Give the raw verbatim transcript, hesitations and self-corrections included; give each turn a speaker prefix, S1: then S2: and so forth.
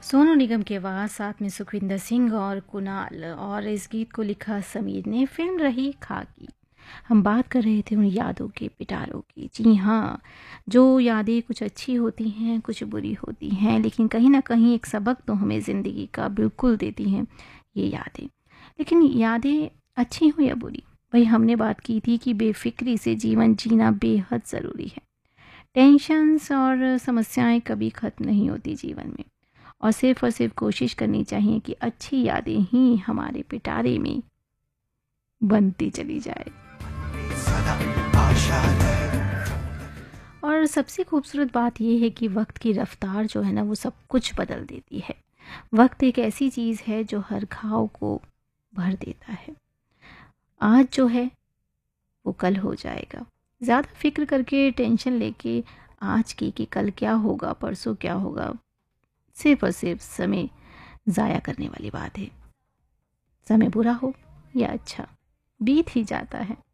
S1: सोनू निगम की आवाज़, साथ में सुखविंदर सिंह और कुणाल, और इस गीत को लिखा समीर ने। फिल्म रही खाकी। हम बात कर रहे थे उन यादों के पिटारों की। जी हाँ, जो यादें कुछ अच्छी होती हैं, कुछ बुरी होती हैं, लेकिन कहीं ना कहीं एक सबक तो हमें ज़िंदगी का बिल्कुल देती हैं ये यादें। लेकिन यादें अच्छी हो या बुरी, भाई हमने बात की थी कि बेफिक्री से जीवन जीना बेहद ज़रूरी है। टेंशन्स और समस्याएं कभी ख़त्म नहीं होती जीवन में, और सिर्फ और सिर्फ कोशिश करनी चाहिए कि अच्छी यादें ही हमारे पिटारे में बनती चली जाए। और सबसे खूबसूरत बात यह है कि वक्त की रफ्तार जो है ना, वो सब कुछ बदल देती है। वक्त एक ऐसी चीज़ है जो हर घाव को भर देता है। आज जो है वो कल हो जाएगा। ज़्यादा फिक्र करके, टेंशन लेके आज की कि कल क्या होगा, परसों क्या होगा, सिर्फ और सिर्फ समय ज़ाया करने वाली बात है। समय बुरा हो या अच्छा, बीत ही जाता है।